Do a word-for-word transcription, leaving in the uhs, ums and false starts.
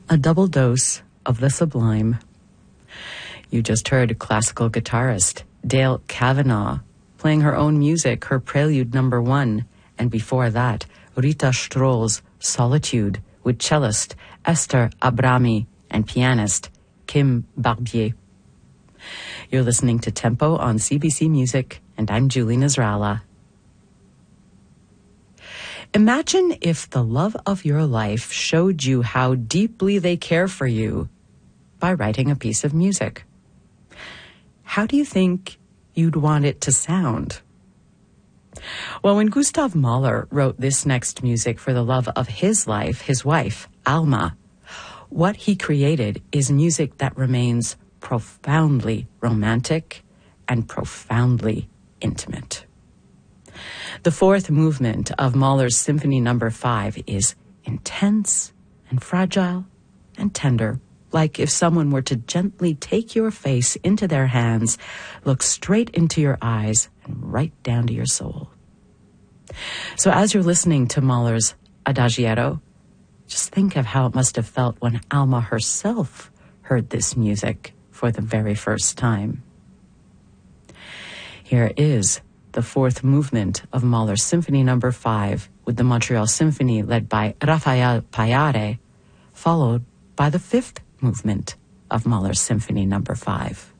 A double dose of the sublime. You just heard classical guitarist Dale Kavanaugh playing her own music, her Prelude number one, and before that, Rita Stroll's Solitude with cellist Esther Abrami and pianist Kim Barbier. You're listening to Tempo on C B C Music, and I'm Julie Nasrallah. Imagine if the love of your life showed you how deeply they care for you by writing a piece of music. How do you think you'd want it to sound? Well, when Gustav Mahler wrote this next music for the love of his life, his wife, Alma, what he created is music that remains profoundly romantic and profoundly intimate. The fourth movement of Mahler's Symphony Number Five is intense and fragile and tender, like if someone were to gently take your face into their hands, look straight into your eyes, and right down to your soul. So as you're listening to Mahler's Adagietto, just think of how it must have felt when Alma herself heard this music for the very first time. Here is the fourth movement of Mahler's Symphony Number Five with the Montreal Symphony led by Rafael Payare, followed by the fifth movement of Mahler's Symphony Number Five.